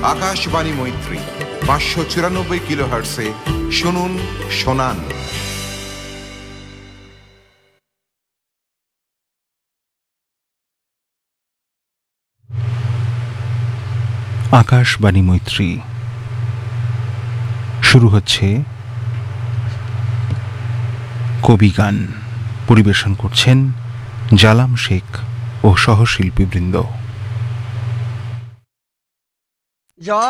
আকাশবাণী মৈত্রী 594 কিলোহার্টসে শুনুন শোনান। আকাশবাণী মৈত্রী শুরু হচ্ছে কবি গান। পরিবেশন করছেন জালাম শেখ ও সহশিল্পীবৃন্দ।